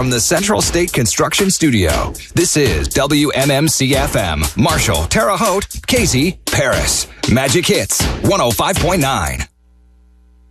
from the Central State Construction Studio. This is WMMC-FM, Marshall, Terre Haute, Casey, Paris. Magic Hits, 105.9.